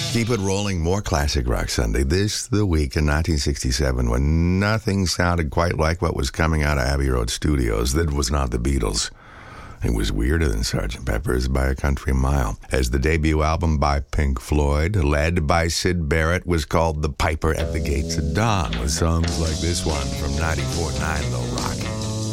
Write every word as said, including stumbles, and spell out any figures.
Keep it rolling, more Classic Rock Sunday. This, the week in nineteen sixty-seven, when nothing sounded quite like what was coming out of Abbey Road Studios. That was not the Beatles. It was weirder than Sergeant Pepper's by a country mile, as the debut album by Pink Floyd, led by Syd Barrett, was called The Piper at the Gates of Dawn, with songs like this one from ninety-four point nine The Rock.